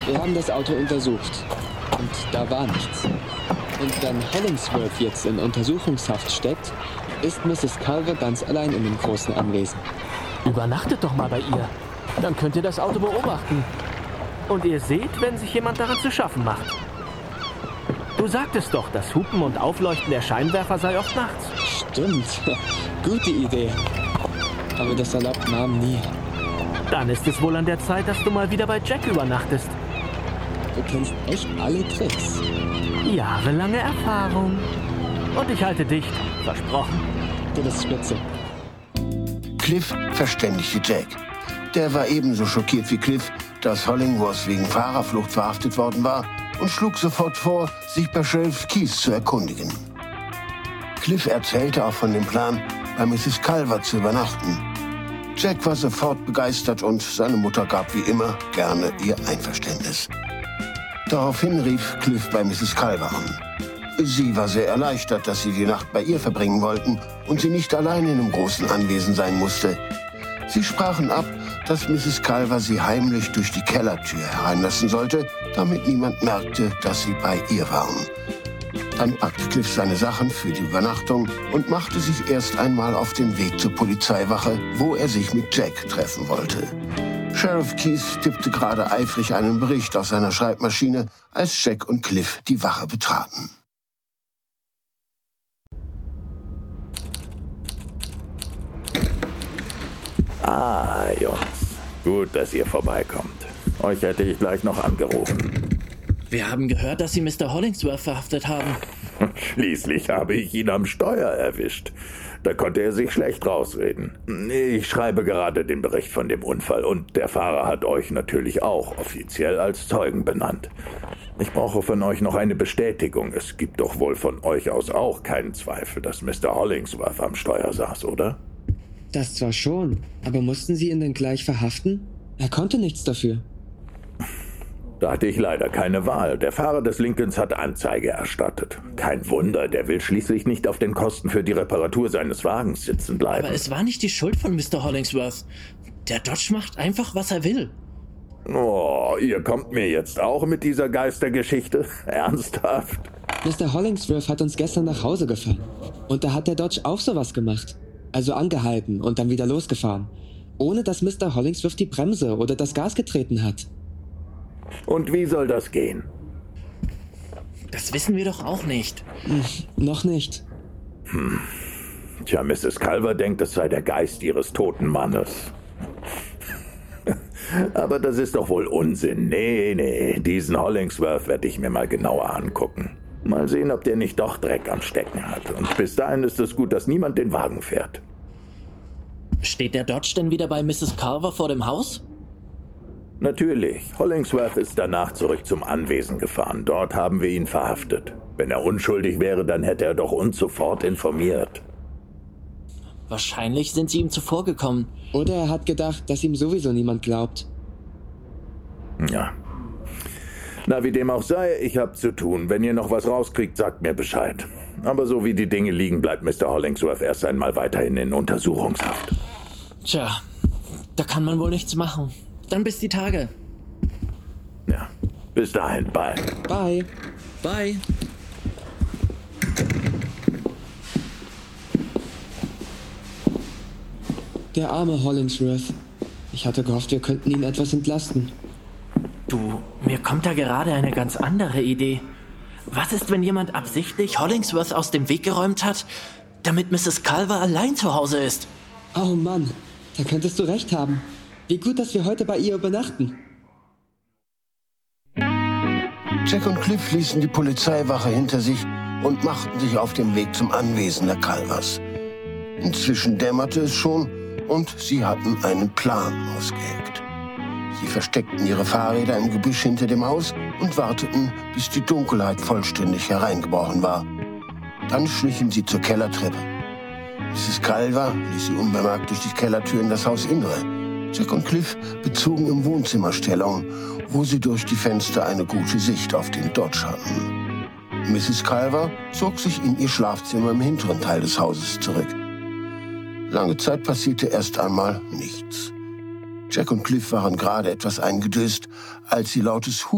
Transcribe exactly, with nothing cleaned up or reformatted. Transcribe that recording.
Wir haben das Auto untersucht. Und da war nichts. Und wenn Hollingsworth jetzt in Untersuchungshaft steckt, ist Misses Culver ganz allein in dem großen Anwesen. Übernachtet doch mal bei ihr. Dann könnt ihr das Auto beobachten. Und ihr seht, wenn sich jemand daran zu schaffen macht. Du sagtest doch, das Hupen und Aufleuchten der Scheinwerfer sei oft nachts. Stimmt. Gute Idee. Aber das erlaubt Mom nie. Dann ist es wohl an der Zeit, dass du mal wieder bei Jack übernachtest. Du kennst echt alle Tricks. Jahrelange Erfahrung. Und ich halte dicht. Versprochen. Du bist spitze. Cliff verständigte Jack. Der war ebenso schockiert wie Cliff, dass Hollingworth wegen Fahrerflucht verhaftet worden war und schlug sofort vor, sich bei Sheriff Keys zu erkundigen. Cliff erzählte auch von dem Plan, bei Misses Culver zu übernachten. Jack war sofort begeistert und seine Mutter gab wie immer gerne ihr Einverständnis. Daraufhin rief Cliff bei Misses Culver an. Sie war sehr erleichtert, dass sie die Nacht bei ihr verbringen wollten und sie nicht allein in einem großen Anwesen sein musste. Sie sprachen ab, dass Misses Culver sie heimlich durch die Kellertür hereinlassen sollte, damit niemand merkte, dass sie bei ihr waren. Dann packte Cliff seine Sachen für die Übernachtung und machte sich erst einmal auf den Weg zur Polizeiwache, wo er sich mit Jack treffen wollte. Sheriff Keys tippte gerade eifrig einen Bericht auf seiner Schreibmaschine, als Jack und Cliff die Wache betraten. Ah, Jungs. Gut, dass ihr vorbeikommt. Euch hätte ich gleich noch angerufen. Wir haben gehört, dass Sie Mister Hollingsworth verhaftet haben. Schließlich habe ich ihn am Steuer erwischt. Da konnte er sich schlecht rausreden. Ich schreibe gerade den Bericht von dem Unfall und der Fahrer hat euch natürlich auch offiziell als Zeugen benannt. Ich brauche von euch noch eine Bestätigung. Es gibt doch wohl von euch aus auch keinen Zweifel, dass Mister Hollingsworth am Steuer saß, oder? Das zwar schon, aber mussten Sie ihn denn gleich verhaften? Er konnte nichts dafür. Da hatte ich leider keine Wahl. Der Fahrer des Lincolns hat Anzeige erstattet. Kein Wunder, der will schließlich nicht auf den Kosten für die Reparatur seines Wagens sitzen bleiben. Aber es war nicht die Schuld von Mister Hollingsworth. Der Dodge macht einfach, was er will. Oh, ihr kommt mir jetzt auch mit dieser Geistergeschichte? Ernsthaft? Mister Hollingsworth hat uns gestern nach Hause gefahren. Und da hat der Dodge auch sowas gemacht. Also angehalten und dann wieder losgefahren. Ohne dass Mister Hollingsworth die Bremse oder das Gas getreten hat. Und wie soll das gehen? Das wissen wir doch auch nicht. Hm, noch nicht. Hm. Tja, Misses Culver denkt, es sei der Geist ihres toten Mannes. Aber das ist doch wohl Unsinn. Nee, nee, diesen Hollingsworth werde ich mir mal genauer angucken. Mal sehen, ob der nicht doch Dreck am Stecken hat. Und bis dahin ist es gut, dass niemand den Wagen fährt. Steht der Dodge denn wieder bei Misses Culver vor dem Haus? Natürlich. Hollingsworth ist danach zurück zum Anwesen gefahren. Dort haben wir ihn verhaftet. Wenn er unschuldig wäre, dann hätte er doch uns sofort informiert. Wahrscheinlich sind sie ihm zuvorgekommen. Oder er hat gedacht, dass ihm sowieso niemand glaubt. Ja. Na, wie dem auch sei, ich hab zu tun. Wenn ihr noch was rauskriegt, sagt mir Bescheid. Aber so wie die Dinge liegen, bleibt Mister Hollingsworth erst einmal weiterhin in Untersuchungshaft. Tja, da kann man wohl nichts machen. Dann bis die Tage. Ja, bis dahin, bye. Bye. Bye. Der arme Hollingsworth. Ich hatte gehofft, wir könnten ihn etwas entlasten. Du, mir kommt da gerade eine ganz andere Idee. Was ist, wenn jemand absichtlich Hollingsworth aus dem Weg geräumt hat, damit Misses Culver allein zu Hause ist? Oh Mann, da könntest du recht haben. Wie gut, dass wir heute bei ihr übernachten. Jack und Cliff ließen die Polizeiwache hinter sich und machten sich auf den Weg zum Anwesen der Culvers. Inzwischen dämmerte es schon und sie hatten einen Plan ausgeheckt. Sie versteckten ihre Fahrräder im Gebüsch hinter dem Haus und warteten, bis die Dunkelheit vollständig hereingebrochen war. Dann schlichen sie zur Kellertreppe. Misses Culver ließ sie unbemerkt durch die Kellertür in das Hausinnere. Jack und Cliff bezogen im Wohnzimmer Stellung, wo sie durch die Fenster eine gute Sicht auf den Dodge hatten. Misses Culver zog sich in ihr Schlafzimmer im hinteren Teil des Hauses zurück. Lange Zeit passierte erst einmal nichts. Jack und Cliff waren gerade etwas eingedöst, als sie lautes Hupen